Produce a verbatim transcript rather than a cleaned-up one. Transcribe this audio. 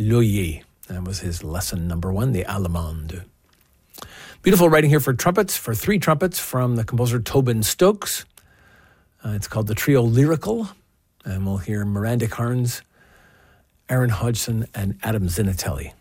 L'Oeil. That was his lesson number one, the Allemande. Beautiful writing here for trumpets, for three trumpets from the composer Tobin Stokes. Uh, it's called the Trio Lyrical, and we'll hear Miranda Carnes, Aaron Hodgson, and Adam Zinatelli.